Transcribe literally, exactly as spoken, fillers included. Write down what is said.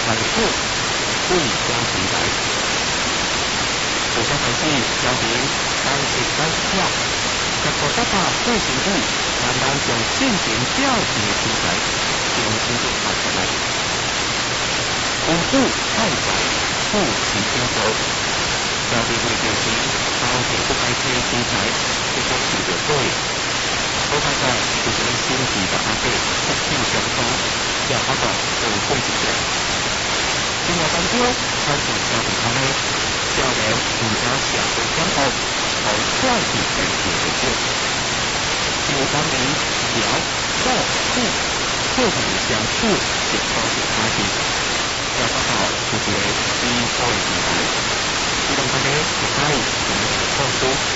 财富最佳平台。有些城市标明单是单票，若国家法做成语，慢慢将进行调查的平台重新就发出来。公布看法不起标准，标的会表示包括不该贴平台，这个是的对。我大概就是咧先期的阿伯福建上方，也阿伯做会一者。另外当中，开始交给他们，少年负责社会生活和快递等等的事。有方面聊少富，或者相处也都是他的。要达到就是低收入平台，希望大家也可以从这个措施。